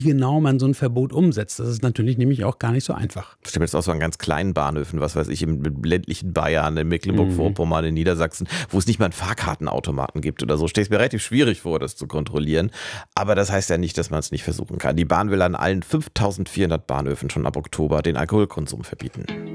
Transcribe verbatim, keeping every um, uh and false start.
genau man so ein Verbot umsetzt. Das ist natürlich nämlich auch gar nicht so einfach. Das stimmt jetzt auch so an ganz kleinen Bahnhöfen, was weiß ich, im ländlichen Bayern, in Mecklenburg-Vorpommern, in Niedersachsen, wo es nicht mal einen Fahrkartenautomaten gibt oder so. Stelle ich mir relativ schwierig vor, das zu kontrollieren. Aber das heißt ja nicht, dass man es nicht versuchen kann. Die Bahn will an allen fünftausendvierhundert Bahnhöfen schon ab Oktober den Alkoholkonsum verbieten.